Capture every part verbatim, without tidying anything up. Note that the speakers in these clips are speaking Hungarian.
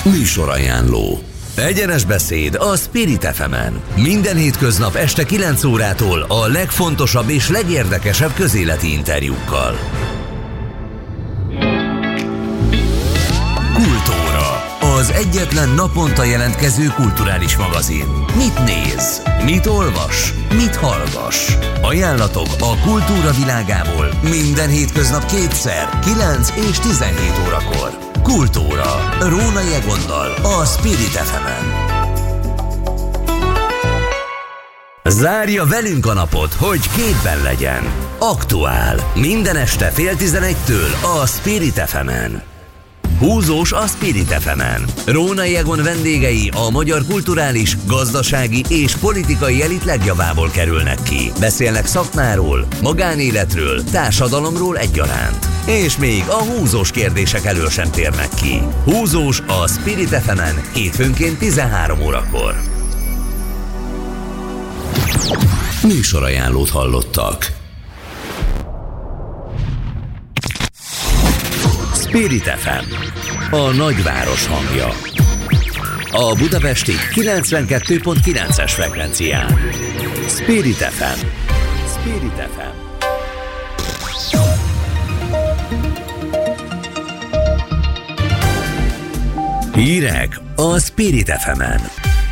Műsorajánló. Egyenes beszéd a Spirit ef emen. Minden hétköznap este kilenc órától a legfontosabb és legérdekesebb közéleti interjúkkal. Kultúra. Az egyetlen naponta jelentkező kulturális magazin. Mit néz? Mit olvas? Mit hallgass? Ajánlatok a kultúra világából minden hétköznap kétszer, kilenc és tizenhét órakor. Kultúra. Rónai Egonnal a Spirit ef emen. Zárja velünk a napot, hogy képben legyen. Aktuál. Minden este fél tizenegytől a Spirit ef emen. Húzós a Spirit ef emen. Rónai Egon vendégei a magyar kulturális, gazdasági és politikai elit legjavából kerülnek ki. Beszélnek szakmáról, magánéletről, társadalomról egyaránt. És még a húzós kérdések elől sem térnek ki. Húzós a Spirit ef emen hétfőnként tizenhárom órakor. Műsorajánlót hallottak. Spirit ef em, a nagyváros hangja. A budapesti kilencvenkettő pont kilences frekvencián. Spirit ef em. Spirit ef em. Hírek a Spirit ef emen.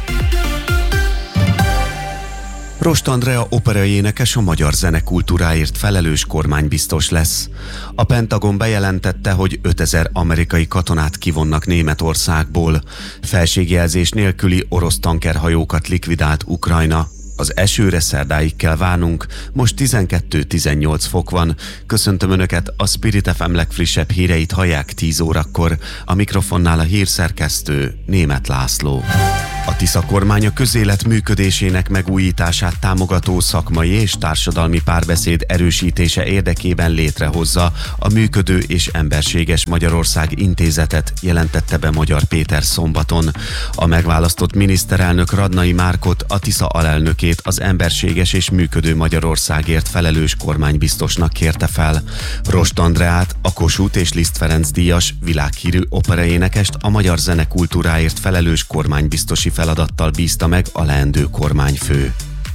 Rost Andrea operaénekes a magyar zenekultúráért felelős kormánybiztos lesz. A Pentagon bejelentette, hogy ötezer amerikai katonát kivonnak Németországból. Felségjelzés nélküli orosz tankerhajókat likvidált Ukrajna. Az esőre szerdáig kell várnunk, most tizenkettő-tizennyolc fok van. Köszöntöm Önöket, a Spirit ef em legfrissebb híreit hallják tíz órakor. A mikrofonnál a hírszerkesztő Németh László. A Tisza kormány a közélet működésének megújítását támogató szakmai és társadalmi párbeszéd erősítése érdekében létrehozza a Működő és Emberséges Magyarország Intézetet, jelentette be Magyar Péter szombaton. A megválasztott miniszterelnök Radnai Márkot, a Tisza alelnökét az emberséges és működő Magyarországért felelős kormánybiztosnak kérte fel. Rost Andreát, a Kossuth és Liszt Ferenc díjas, világhírű operaénekest a magyar zenekultúráért felelős kormánybiztosi feladattal bízta meg a leendő kormányfő.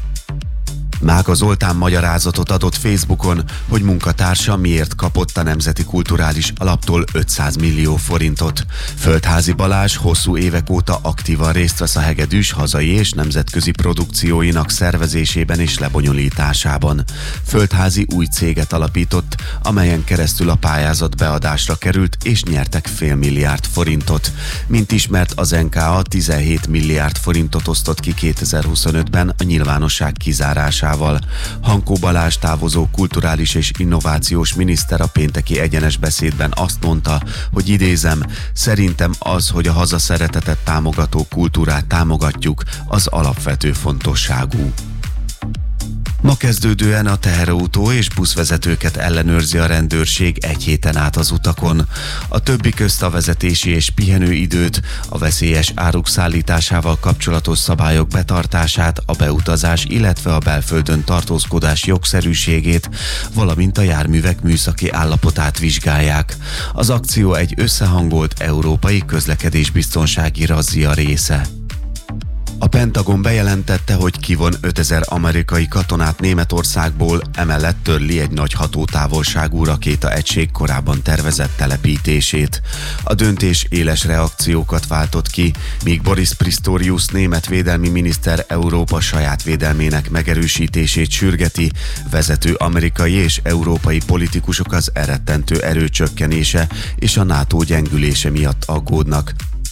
Mága Zoltán magyarázatot adott Facebookon, hogy munkatársa miért kapott a Nemzeti Kulturális Alaptól ötszáz millió forintot. Földházi Balázs hosszú évek óta aktívan részt vesz a hegedűs hazai és nemzetközi produkcióinak szervezésében és lebonyolításában. Földházi új céget alapított, amelyen keresztül a pályázat beadásra került és nyertek fél milliárd forintot. Mint ismert, az en ká á tizenhét milliárd forintot osztott ki kétezer-huszonötben a nyilvánosság kizárásával. Hankó Balázs távozó kulturális és innovációs miniszter a pénteki egyenes beszédben azt mondta, hogy idézem, szerintem az, hogy a hazaszeretetet támogató kultúrát támogatjuk, az alapvető fontosságú. Ma kezdődően a teherautó és buszvezetőket ellenőrzi a rendőrség egy héten át az utakon. A többi közt a vezetési és pihenőidőt, a veszélyes áruk szállításával kapcsolatos szabályok betartását, a beutazás, illetve a belföldön tartózkodás jogszerűségét, valamint a járművek műszaki állapotát vizsgálják. Az akció egy összehangolt európai közlekedésbiztonsági razzia része. A Pentagon bejelentette, hogy kivon ötezer amerikai katonát Németországból, emellett törli egy nagy hatótávolságú rakétaegység korábban tervezett telepítését. A döntés éles reakciókat váltott ki, míg Boris Pistorius német védelmi miniszter Európa saját védelmének megerősítését sürgeti, vezető amerikai és európai politikusok az elrettentő erőcsökkenése és a NATO gyengülése miatt aggódnak.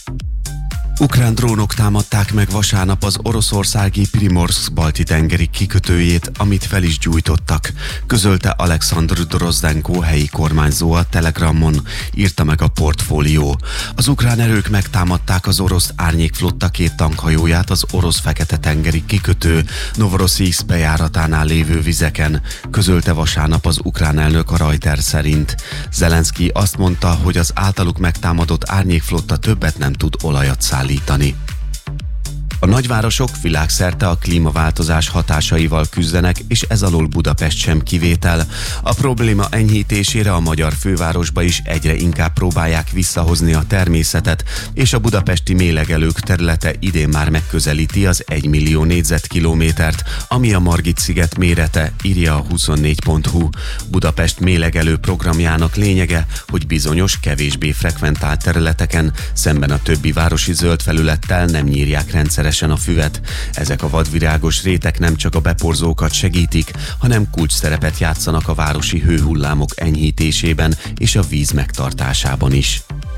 Ukrán drónok támadták meg vasárnap az oroszországi Primorszk balti tengeri kikötőjét, amit fel is gyújtottak, közölte Alexandr Drozdenko helyi kormányzó a Telegramon, írta meg a Portfólió. Az ukrán erők megtámadták az orosz árnyékflotta két tankhajóját az orosz Fekete-tengeri kikötő Novorossziszk bejáratánál lévő vizeken, közölte vasárnap az ukrán elnök a Reuters szerint. Zelenszky azt mondta, hogy az általuk megtámadott árnyékflotta többet nem tud olajat szállítani. A nagyvárosok világszerte a klímaváltozás hatásaival küzdenek, és ez alól Budapest sem kivétel. A probléma enyhítésére a magyar fővárosba is egyre inkább próbálják visszahozni a természetet, és a budapesti mélegelők területe idén már megközelíti az egymillió négyzetkilométert, ami a Margit-sziget mérete, írja a huszonnégy pont hu. Budapest mélegelő programjának lényege, hogy bizonyos, kevésbé frekventált területeken, szemben a többi városi zöld felülettel nem nyírják rendszeresen a füvet. Ezek a vadvirágos rétek nem csak a beporzókat segítik, hanem kulcs szerepet játszanak a városi hőhullámok enyhítésében és a víz megtartásában is.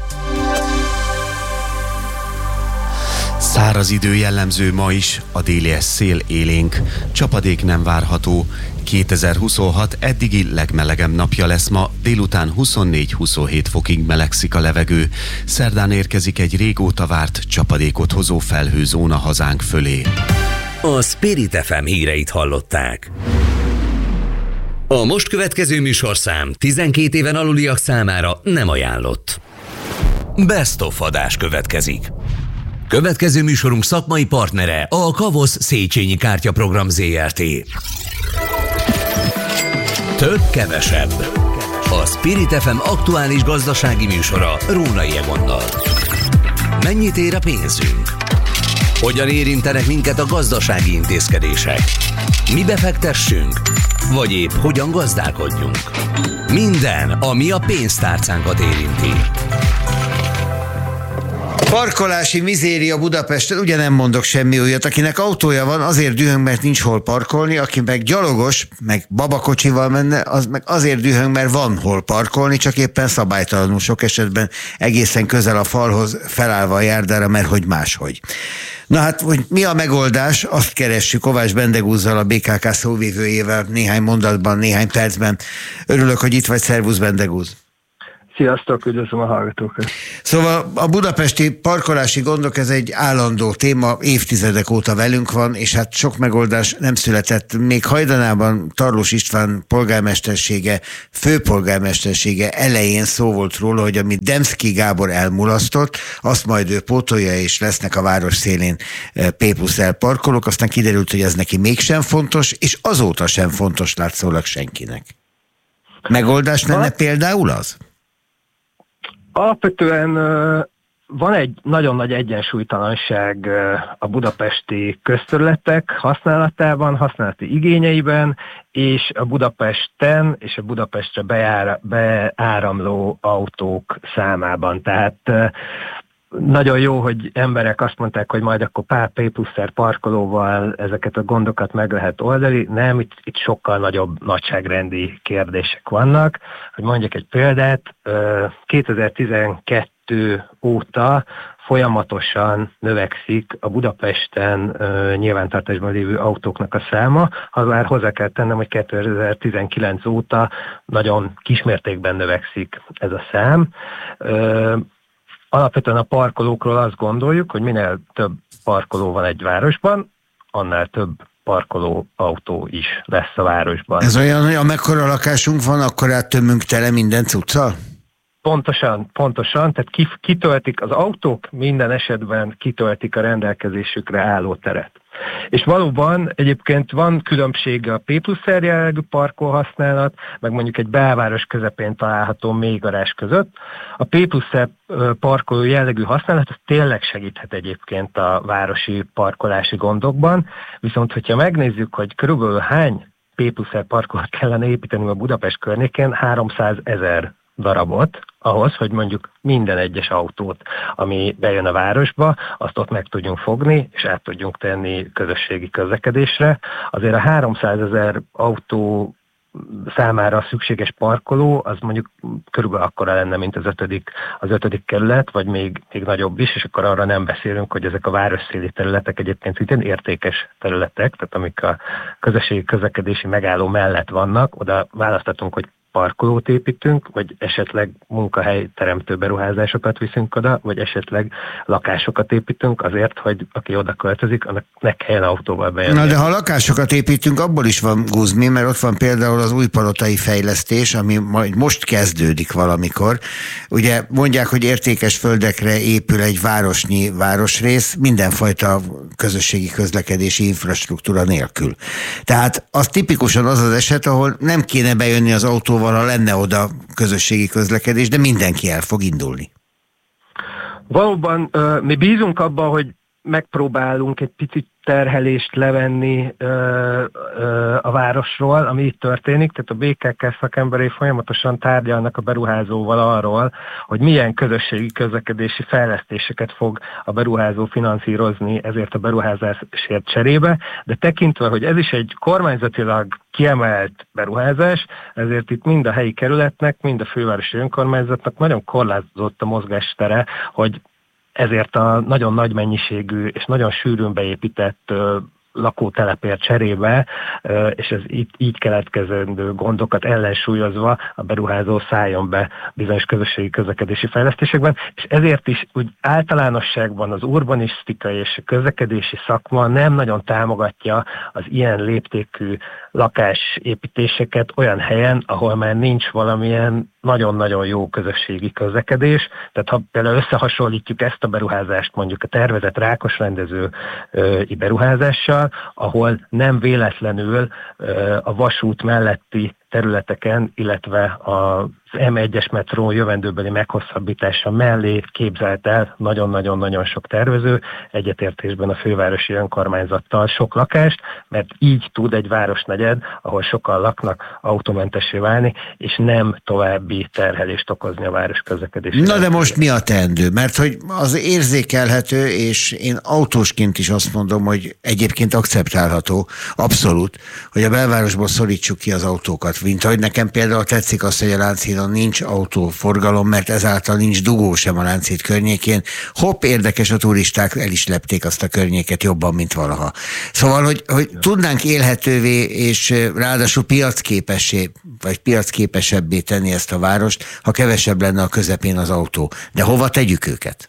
Száraz idő jellemző ma is, a déli szél élénk, csapadék nem várható. kétezer-huszonhat eddigi legmelegebb napja lesz ma, délután huszonnégy-huszonhét fokig melegszik a levegő. Szerdán érkezik egy régóta várt csapadékot hozó felhőzóna hazánk fölé. A Spirit ef em híreit hallották. A most következő műsorszám tizenkét éven aluliak számára nem ajánlott. Best of adás következik. Következő műsorunk szakmai partnere a Kavosz Széchenyi Kártyaprogram zé er té. Több kevesebb. A Spirit ef em aktuális gazdasági műsora Rónai Egonnal. Mennyit ér a pénzünk? Hogyan érintenek minket a gazdasági intézkedések? Mibe fektessünk? Vagy épp hogyan gazdálkodjunk? Minden, ami a pénztárcánkat érinti. Parkolási mizéria Budapesten, ugye nem mondok semmi újat. Akinek autója van, azért dühöng, mert nincs hol parkolni, aki meg gyalogos, meg babakocsival menne, az meg azért dühöng, mert van hol parkolni, csak éppen szabálytalanul, sok esetben egészen közel a falhoz, felállva a járdára, mert hogy máshogy. Na hát, hogy mi a megoldás, azt keressük Kovács Bendegúzzal, a bé ká ká szóvivőjével néhány mondatban, néhány percben. Örülök, hogy itt vagy, szervusz Bendegúz. Sziasztok, üdvözlöm a hallgatókat. Szóval a budapesti parkolási gondok, ez egy állandó téma, évtizedek óta velünk van, és hát sok megoldás nem született. Még hajdanában Tarlós István polgármestersége, főpolgármestersége elején szó volt róla, hogy amit Demszky Gábor elmulasztott, azt majd ő pótolja, és lesznek a város szélén P plusz L parkolók. Aztán kiderült, hogy ez neki mégsem fontos, és azóta sem fontos látszólag senkinek. Megoldás lenne például az? Alapvetően van egy nagyon nagy egyensúlytalanság a budapesti közterületek használatában, használati igényeiben, és a Budapesten és a Budapestre beára, beáramló autók számában. Tehát nagyon jó, hogy emberek azt mondták, hogy majd akkor pár P plusz R parkolóval ezeket a gondokat meg lehet oldani. Nem, itt, itt sokkal nagyobb nagyságrendi kérdések vannak. Hogy mondjak egy példát, kétezer-tizenkettő óta folyamatosan növekszik a Budapesten uh, nyilvántartásban lévő autóknak a száma. Ha már hozzá kell tennem, hogy kétezer-tizenkilenc óta nagyon kismértékben növekszik ez a szám. Uh, Alapvetően a parkolókról azt gondoljuk, hogy minél több parkoló van egy városban, annál több parkoló autó is lesz a városban. Ez olyan, hogy amekkora lakásunk van, akkor áttömünk tele minden cuccal? Pontosan, pontosan, tehát kitöltik az autók, minden esetben kitöltik a rendelkezésükre álló teret. És valóban egyébként van különbsége a P plusz R jellegű parkolóhasználat, meg mondjuk egy belváros közepén található mélygarázs között. A P plusz R parkoló jellegű használat az tényleg segíthet egyébként a városi parkolási gondokban, viszont hogyha megnézzük, hogy körülbelül hány P plusz R parkolót kellene építeni a Budapest környékén, háromszázezer darabot, ahhoz, hogy mondjuk minden egyes autót, ami bejön a városba, azt ott meg tudjunk fogni, és át tudjunk tenni közösségi közlekedésre. Azért a háromszázezer autó számára szükséges parkoló, az mondjuk körülbelül akkora lenne, mint az ötödik, az ötödik kerület, vagy még, még nagyobb is, és akkor arra nem beszélünk, hogy ezek a városszéli területek egyébként szintén értékes területek, tehát amik a közösségi közlekedési megálló mellett vannak, oda választatunk, hogy parkolót építünk, vagy esetleg munkahelyteremtő beruházásokat viszünk oda, vagy esetleg lakásokat építünk azért, hogy aki oda költözik, annak ne kelljen autóval bejönni. Na de ha lakásokat építünk, abból is van guzmi, mert ott van például az újpalotai fejlesztés, ami majd most kezdődik valamikor. Ugye mondják, hogy értékes földekre épül egy városnyi városrész, mindenfajta közösségi közlekedési infrastruktúra nélkül. Tehát az tipikusan az az eset, ahol nem kéne bejönni az autóval, ha lenne oda közösségi közlekedés, de mindenki el fog indulni. Valóban mi bízunk abban, hogy megpróbálunk egy picit terhelést levenni ö, ö, a városról, ami itt történik. Tehát a bé ká ká szakemberei folyamatosan tárgyalnak a beruházóval arról, hogy milyen közösségi közlekedési fejlesztéseket fog a beruházó finanszírozni ezért a beruházásért cserébe, de tekintve, hogy ez is egy kormányzatilag kiemelt beruházás, ezért itt mind a helyi kerületnek, mind a fővárosi önkormányzatnak nagyon korlátozott a mozgástere, hogy ezért a nagyon nagy mennyiségű és nagyon sűrűn beépített ö, lakótelepért cserébe, ö, és ez így, így keletkezendő gondokat ellensúlyozva a beruházó szálljon be bizonyos közösségi közlekedési fejlesztésekben, és ezért is úgy általánosságban az urbanisztikai és a közlekedési szakma nem nagyon támogatja az ilyen léptékű lakásépítéseket olyan helyen, ahol már nincs valamilyen nagyon-nagyon jó közösségi közlekedés. Tehát ha például összehasonlítjuk ezt a beruházást mondjuk a tervezett Rákos rendezői beruházással, ahol nem véletlenül ö, a vasút melletti területeken, illetve az em egyes metró jövendőbeli meghosszabbítása mellé képzelt el nagyon-nagyon-nagyon sok tervező, egyetértésben a fővárosi önkormányzattal sok lakást, mert így tud egy városnegyed, ahol sokan laknak, autómentessé válni, és nem további terhelést okozni a város közlekedésére. Na de most mi a teendő? Mert hogy az érzékelhető, és én autósként is azt mondom, hogy egyébként akceptálható, abszolút, hogy a belvárosból szorítsuk ki az autókat. Mint hogy nekem például tetszik azt, hogy a Lánchídon nincs autóforgalom, mert ezáltal nincs dugó sem a Lánchíd környékén. Hopp, érdekes, a turisták el is lepték azt a környéket jobban, mint valaha. Szóval, hogy, hogy tudnánk élhetővé és ráadásul piacképessé, vagy piacképesebbé tenni ezt a várost, ha kevesebb lenne a közepén az autó. De hova tegyük őket?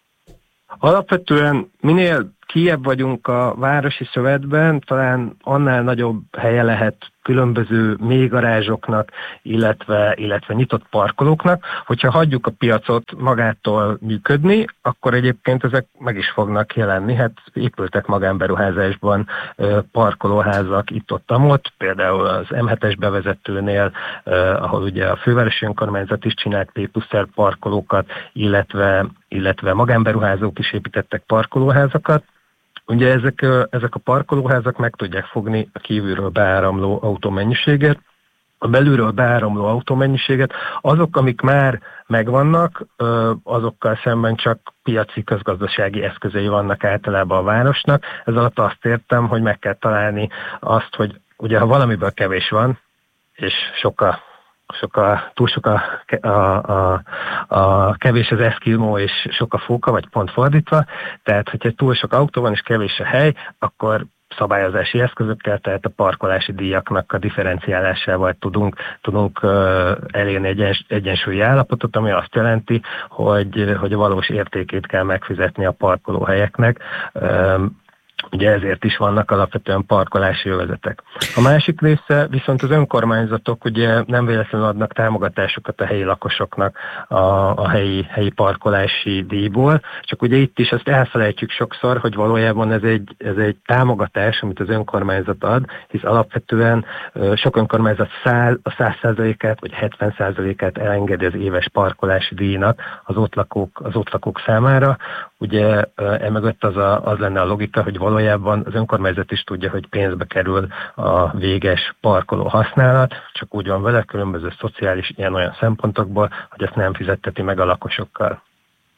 Alapvetően minél kijebb vagyunk a városi szövetben, talán annál nagyobb helye lehet különböző mélygarázsoknak, illetve, illetve nyitott parkolóknak. Hogyha hagyjuk a piacot magától működni, akkor egyébként ezek meg is fognak jelenni. Hát épültek magánberuházásban parkolóházak itt-ott-amott, például az em hetes bevezetőnél, ahol ugye a fővárosi önkormányzat is csinált P plusz R parkolókat, illetve, illetve magánberuházók is építettek parkolóházakat. Ugye ezek, ezek a parkolóházak meg tudják fogni a kívülről beáramló autómennyiséget, a belülről beáramló autómennyiséget. Azok, amik már megvannak, azokkal szemben csak piaci közgazdasági eszközei vannak általában a városnak. Ez alatt azt értem, hogy meg kell találni azt, hogy ugye ha valamiből kevés van, és sokkal Sok a, túl sok a, a, a, a kevés az eszkimó és sok a fóka, vagy pont fordítva, tehát hogyha túl sok autó van és kevés a hely, akkor szabályozási eszközökkel, tehát a parkolási díjaknak a differenciálásával tudunk, tudunk uh, elérni egy egyens, egyensúlyi állapotot, ami azt jelenti, hogy, hogy a valós értékét kell megfizetni a parkolóhelyeknek. Um, Ugye ezért is vannak alapvetően parkolási övezetek. A másik része viszont az önkormányzatok ugye nem véletlenül adnak támogatásokat a helyi lakosoknak a, a helyi, helyi parkolási díjból, csak ugye itt is azt elfelejtjük sokszor, hogy valójában ez egy, ez egy támogatás, amit az önkormányzat ad, hisz alapvetően sok önkormányzat száll, a száz százalékát vagy hetven százalékát elengedi az éves parkolási díjnak az ott lakók, az ott lakók számára. Ugye emögött az, a, az lenne a logika, hogy valójában az önkormányzat is tudja, hogy pénzbe kerül a véges parkoló használat, csak úgy van vele különböző szociális ilyen-olyan szempontokból, hogy ezt nem fizetteti meg a lakosokkal.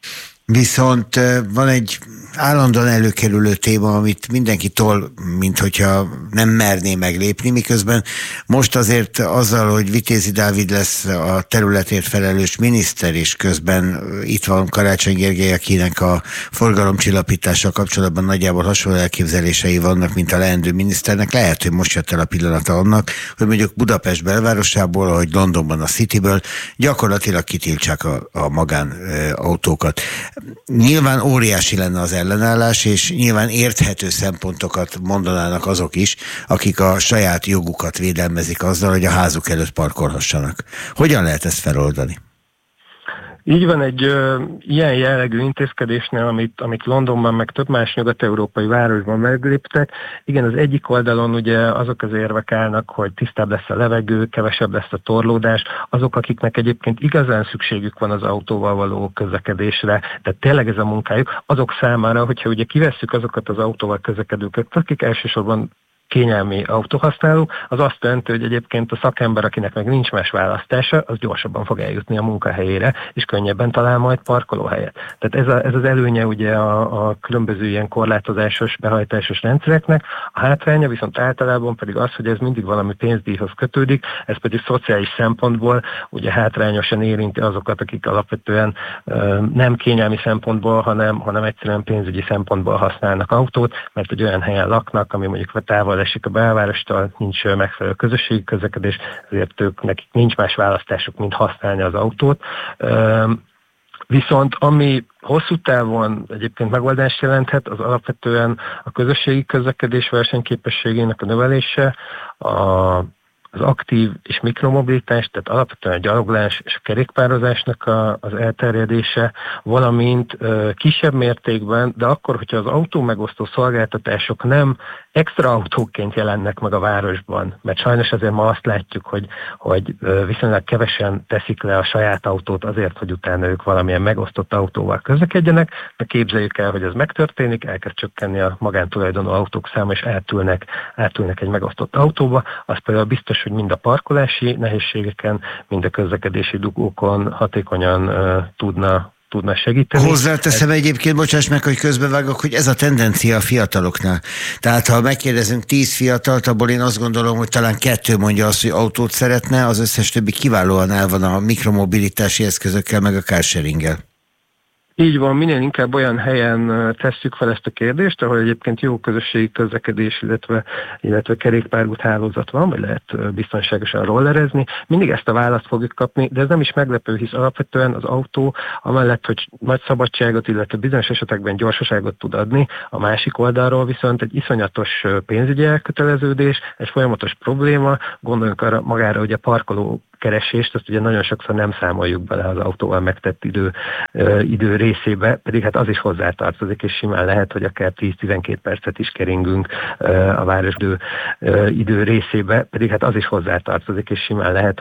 Viszont van egy állandóan előkerülő téma, amit mindenki tol, mint hogyha nem merné meglépni, miközben most azért azzal, hogy Vitézi Dávid lesz a területért felelős miniszter, és közben itt van Karácsony Gergely, akinek a forgalomcsillapítással kapcsolatban nagyjából hasonló elképzelései vannak, mint a leendő miniszternek. Lehet, hogy most jött el a pillanata annak, hogy mondjuk Budapest belvárosából, ahogy Londonban a Cityből gyakorlatilag kitiltsák a, a magánautókat. Nyilván óriási lenne az ellenállás, és nyilván érthető szempontokat mondanának azok is, akik a saját jogukat védelmezik azzal, hogy a házuk előtt parkolhassanak. Hogyan lehet ezt feloldani? Így van, egy ö, ilyen jellegű intézkedésnél, amit, amit Londonban, meg több más nyugat-európai városban megléptek. Igen, az egyik oldalon ugye azok az érvek állnak, hogy tisztább lesz a levegő, kevesebb lesz a torlódás. Azok, akiknek egyébként igazán szükségük van az autóval való közlekedésre, tehát tényleg ez a munkájuk, azok számára, hogyha ugye kivesszük azokat az autóval közlekedőket, akik elsősorban kényelmi autóhasználó, az azt jelenti, hogy egyébként a szakember, akinek meg nincs más választása, az gyorsabban fog eljutni a munkahelyére, és könnyebben talál majd parkolóhelyet. Tehát ez, a, ez az előnye ugye a, a különböző ilyen korlátozásos, behajtásos rendszereknek, a hátránya viszont általában pedig az, hogy ez mindig valami pénzdíjhoz kötődik, ez pedig szociális szempontból ugye hátrányosan érinti azokat, akik alapvetően ö, nem kényelmi szempontból, hanem, hanem egyszerűen pénzügyi szempontból használnak autót, mert egy olyan helyen laknak, ami mondjuk távol esik a belvárostól, nincs megfelelő közösségi közlekedés, ezért ők, nekik nincs más választásuk, mint használni az autót. Viszont ami hosszú távon egyébként megoldást jelenthet, az alapvetően a közösségi közlekedés versenyképességének a növelése, a az aktív és mikromobilitás, tehát alapvetően a gyaloglás és a kerékpározásnak a, az elterjedése, valamint ö, kisebb mértékben, de akkor, hogyha az autó megosztó szolgáltatások nem extra autóként jelennek meg a városban, mert sajnos azért ma azt látjuk, hogy, hogy viszonylag kevesen teszik le a saját autót azért, hogy utána ők valamilyen megosztott autóval közlekedjenek, de képzeljük el, hogy ez megtörténik, elkezd csökkenni a magántulajdonú autók száma, és átülnek, átülnek egy megosztott autóba, az például biztos, hogy mind a parkolási nehézségeken, mind a közlekedési dugókon hatékonyan uh, tudna tudna segíteni. Hozzáteszem egyébként, bocsáss meg, hogy közbevágok, hogy ez a tendencia a fiataloknál. Tehát ha megkérdezünk tíz fiatalt, abból én azt gondolom, hogy talán kettő mondja azt, hogy autót szeretne, az összes többi kiválóan el van a mikromobilitási eszközökkel, meg a carsharinggel. Így van, minél inkább olyan helyen tesszük fel ezt a kérdést, ahol egyébként jó közösségi közlekedés, illetve, illetve kerékpárút hálózat van, vagy lehet biztonságosan rollerezni, mindig ezt a választ fogjuk kapni, de ez nem is meglepő, hisz alapvetően az autó amellett, hogy nagy szabadságot, illetve bizonyos esetekben gyorsaságot tud adni, a másik oldalról viszont egy iszonyatos pénzügyi elköteleződés, egy folyamatos probléma, gondoljunk arra magára, hogy a parkoló keresést, azt ugye nagyon sokszor nem számoljuk bele az autóval megtett idő, ö, idő részébe, pedig hát az is hozzátartozik, és simán lehet, hogy akár tíz-tizenkét percet is keringünk ö, a városdő ö, idő részébe, pedig hát az is hozzátartozik, és simán lehet,